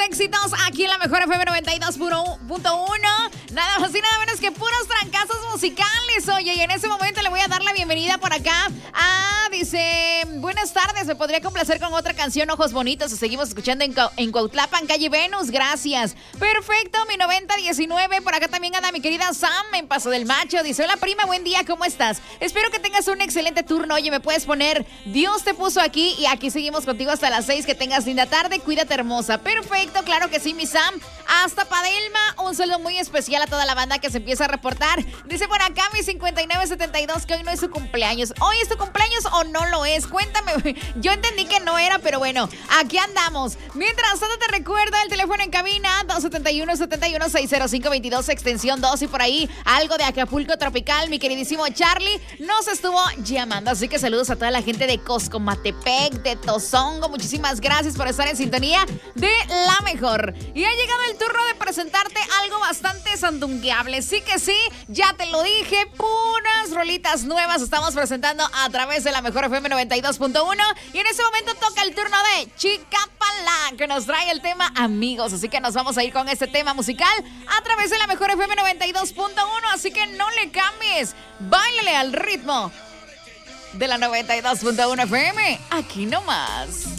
éxitos aquí en la mejor FM 92.1. Nada más y nada menos que puros trancazos musicales. Oye, y en ese momento le voy a dar la bienvenida por acá. Dice, buenas tardes, me podría complacer con otra canción, Ojos Bonitos. Seguimos escuchando en Cuautlapan, calle Venus, gracias. Perfecto, mi 9019. Por acá también anda mi querida Sam en Paso del Macho. Dice, hola prima, buen día, ¿cómo estás? Espero que tengas un excelente turno. Oye, me puedes poner Dios te puso aquí y aquí seguimos contigo hasta las 6. Que tengas linda tarde, cuídate hermosa. Perfecto, claro que sí, mi Sam. Hasta Padelma, un saludo muy especial a toda la banda que se empieza a reportar. Dice por acá mi 5972 que hoy no es su cumpleaños. ¿Hoy es tu cumpleaños o no lo es? Cuéntame. Yo entendí que no era, pero bueno, aquí andamos. Mientras tanto te recuerdo el teléfono en cabina 271-71-605-22 extensión 2 y por ahí algo de Acapulco Tropical. Mi queridísimo Charlie nos estuvo llamando, así que saludos a toda la gente de Coscomatepec, de Tozongo. Muchísimas gracias por estar en sintonía de la mejor. Y ha llegado el turno de presentarte algo bastante sandungueable. Sí que sí, ya te lo dije, puras rolitas nuevas estamos presentando a través de la mejor FM 92.1. Y en ese momento toca el turno de Chica Palá, que nos trae el tema Amigos. Así que nos vamos a ir con este tema musical a través de la mejor FM 92.1. Así que no le cambies, báilale al ritmo de la 92.1 FM, aquí nomás.